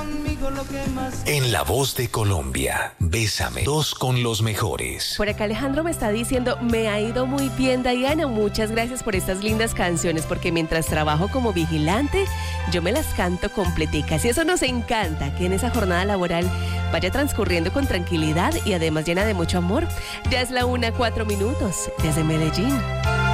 En La Voz de Colombia, Bésame, 2 con los mejores. Por acá Alejandro me está diciendo, me ha ido muy bien, Diana, muchas gracias por estas lindas canciones, porque mientras trabajo como vigilante, yo me las canto completicas y eso nos encanta, que en esa jornada laboral vaya transcurriendo con tranquilidad y además llena de mucho amor. Ya es la 1:04 desde Medellín.